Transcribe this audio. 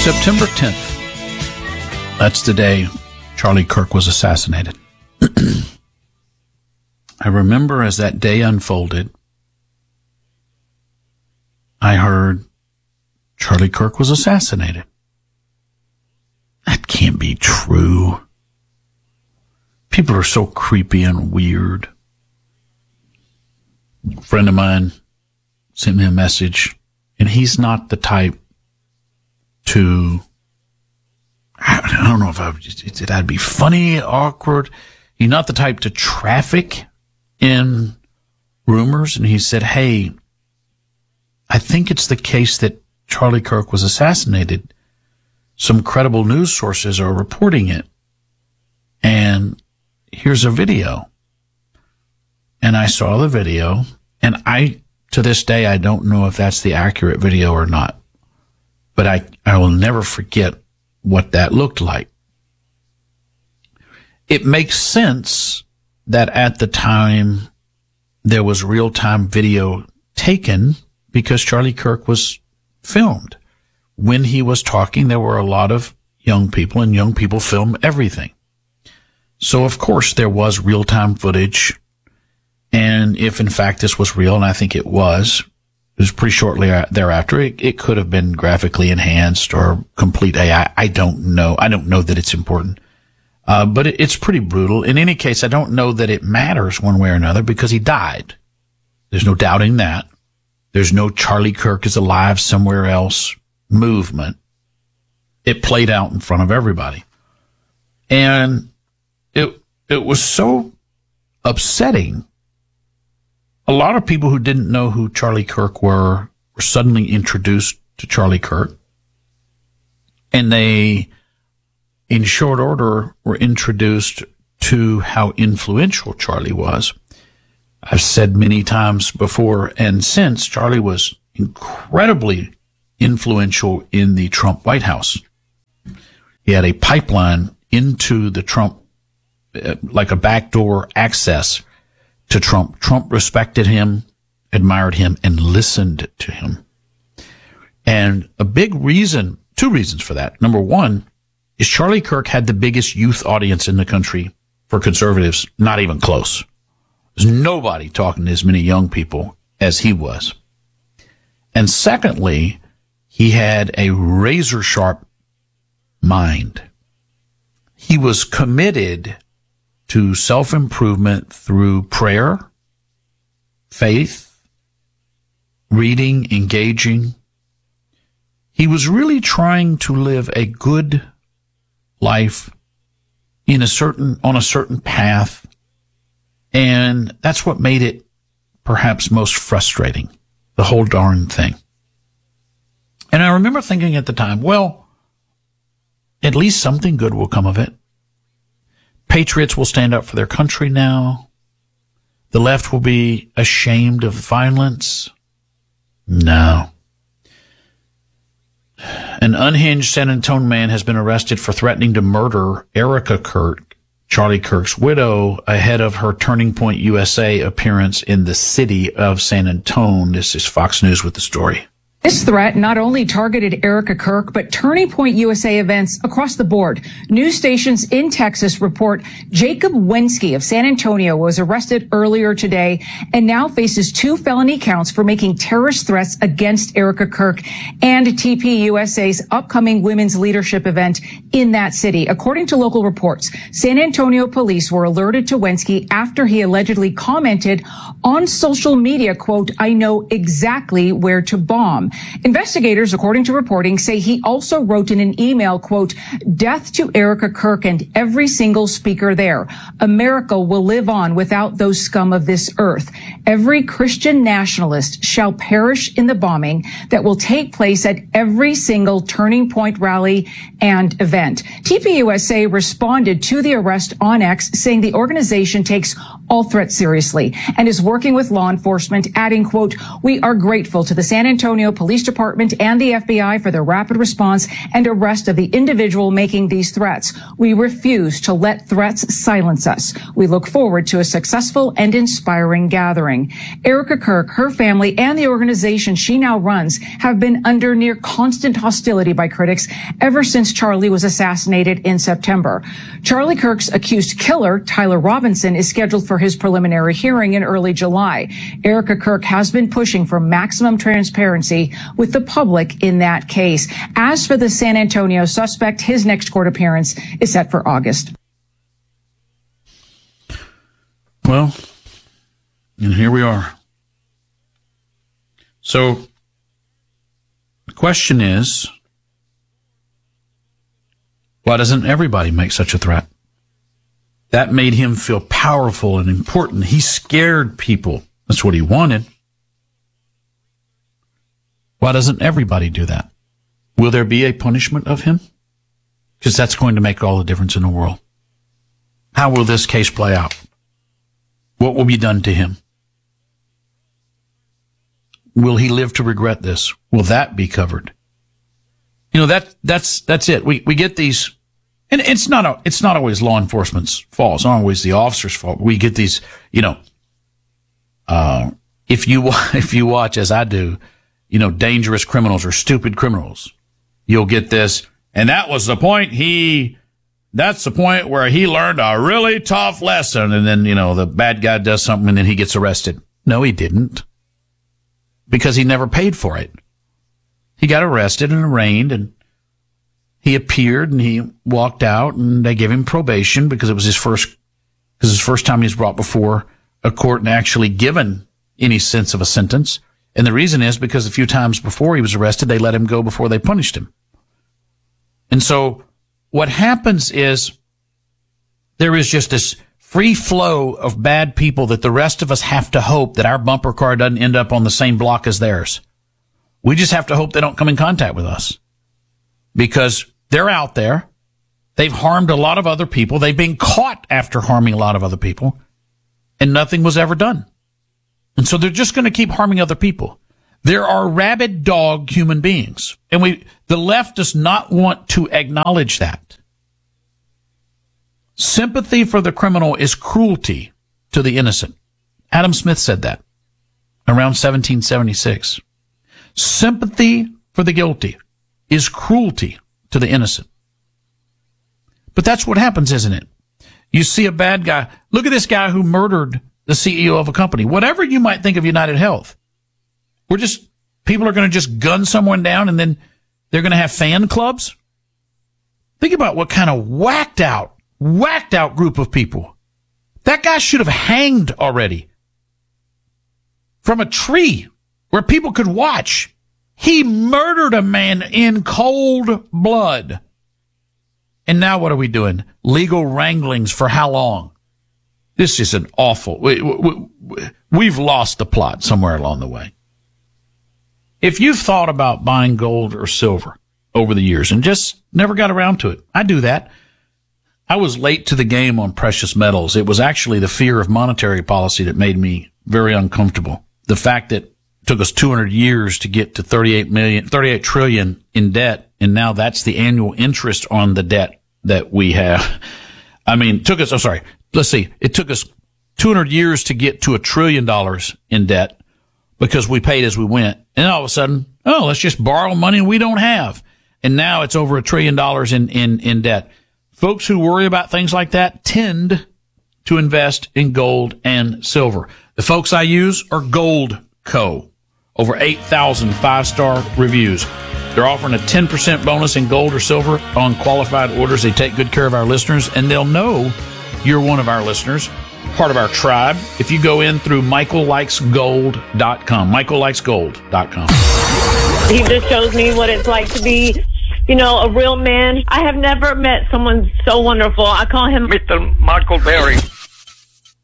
September 10th. That's the day Charlie Kirk was assassinated. I remember as that day unfolded, I heard Charlie Kirk was assassinated. That can't be true. People are so creepy and weird. A friend of mine sent me a message, and he's not the type to, I don't know if that'd be funny, awkward. He's not the type to traffic in rumors. And he said, hey, I think it's the case that Charlie Kirk was assassinated. Some credible news sources are reporting it. And here's a video. And I saw the video, and to this day, I don't know if that's the accurate video or not. But I will never forget what that looked like. It makes sense that at the time there was real-time video taken because Charlie Kirk was filmed. When he was talking, there were a lot of young people, and young people film everything. So, of course, there was real-time footage. And if, in fact, this was real, and I think it was pretty shortly thereafter, it could have been graphically enhanced or complete AI. I don't know. I don't know that it's important. But it's pretty brutal. In any case, I don't know that it matters one way or another because he died. There's no doubting that. There's no Charlie Kirk is alive somewhere else movement. It played out in front of everybody. And it was so upsetting. A lot of people who didn't know who Charlie Kirk were suddenly introduced to Charlie Kirk. And they, in short order, were introduced to how influential Charlie was. I've said many times before and since, Charlie was incredibly influential in the Trump White House. He had a pipeline into the Trump, like a backdoor access to Trump. Trump respected him, admired him, and listened to him. And a big reason, two reasons for that. Number one is Charlie Kirk had the biggest youth audience in the country for conservatives, not even close. There's nobody talking to as many young people as he was. And secondly, he had a razor-sharp mind. He was committed to self-improvement through prayer, faith, reading, engaging. He was really trying to live a good life on a certain path. And that's what made it perhaps most frustrating, the whole darn thing. And I remember thinking at the time, well, at least something good will come of it. Patriots will stand up for their country now. The left will be ashamed of violence. No. An unhinged San Antonio man has been arrested for threatening to murder Erica Kirk, Charlie Kirk's widow, ahead of her Turning Point USA appearance in the city of San Antonio. This is Fox News with the story. This threat not only targeted Erica Kirk, but Turning Point USA events across the board. News stations in Texas report Jacob Wensky of San Antonio was arrested earlier today and now faces 2 felony counts for making terrorist threats against Erica Kirk and TPUSA's upcoming women's leadership event in that city. According to local reports, San Antonio police were alerted to Wensky after he allegedly commented on social media, quote, "I know exactly where to bomb." Investigators, according to reporting, say he also wrote in an email, quote, "Death to Erica Kirk and every single speaker there. America will live on without those scum of this earth. Every Christian nationalist shall perish in the bombing that will take place at every single Turning Point rally and event." TPUSA responded to the arrest on X, saying the organization takes all threats seriously and is working with law enforcement, adding, quote, "We are grateful to the San Antonio Police Department and the FBI for their rapid response and arrest of the individual making these threats. We refuse to let threats silence us. We look forward to a successful and inspiring gathering." Erica Kirk, her family, and the organization she now runs have been under near constant hostility by critics ever since Charlie was assassinated in September. Charlie Kirk's accused killer, Tyler Robinson, is scheduled for his preliminary hearing in early July. Erica Kirk has been pushing for maximum transparency with the public in that case. As for the San Antonio suspect, his next court appearance is set for August. Well, and here we are. So the question is, why doesn't everybody make such a threat? That made him feel powerful and important. He scared people. That's what he wanted. Why doesn't everybody do that? Will there be a punishment of him? Because that's going to make all the difference in the world. How will this case play out? What will be done to him? Will he live to regret this? Will that be covered? You know, that's it. We get these, and it's not always law enforcement's fault. It's not always the officer's fault. We get these, you know, if you watch, as I do, you know, dangerous criminals or stupid criminals, you'll get this. And that was the point that's the point where he learned a really tough lesson. And then, you know, the bad guy does something and then he gets arrested. No, he didn't. Because he never paid for it. He got arrested and arraigned, and he appeared and he walked out, and they gave him probation because it was his first time he was brought before a court and actually given any sense of a sentence. And the reason is because a few times before he was arrested, they let him go before they punished him. And so what happens is there is just this free flow of bad people that the rest of us have to hope that our bumper car doesn't end up on the same block as theirs. We just have to hope they don't come in contact with us because they're out there. They've harmed a lot of other people. They've been caught after harming a lot of other people, and nothing was ever done. And so they're just going to keep harming other people. There are rabid dog human beings, and the left does not want to acknowledge that. Sympathy for the criminal is cruelty to the innocent. Adam Smith said that around 1776. Sympathy for the guilty is cruelty to the innocent. But that's what happens, isn't it? You see a bad guy. Look at this guy who murdered the CEO of a company. Whatever you might think of United Health, people are going to just gun someone down and then they're going to have fan clubs. Think about what kind of whacked out group of people. That guy should have hanged already from a tree where people could watch. He murdered a man in cold blood. And now what are we doing? Legal wranglings for how long? This is an awful, we've lost the plot somewhere along the way. If you've thought about buying gold or silver over the years and just never got around to it, I do that. I was late to the game on precious metals. It was actually the fear of monetary policy that made me very uncomfortable. The fact that it took us 200 years to get to 38 trillion in debt, and now that's the annual interest on the debt that we have. I mean, it took us 200 years to get to $1 trillion in debt because we paid as we went. And all of a sudden, let's just borrow money we don't have. And now it's over $1 trillion in debt. Folks who worry about things like that tend to invest in gold and silver. The folks I use are Gold Co. Over 8,000 five-star reviews. They're offering a 10% bonus in gold or silver on qualified orders. They take good care of our listeners, and they'll know you're one of our listeners, part of our tribe, if you go in through michaellikesgold.com. michaellikesgold.com. He just shows me what it's like to be, a real man. I have never met someone so wonderful. I call him Mr. Michael Berry.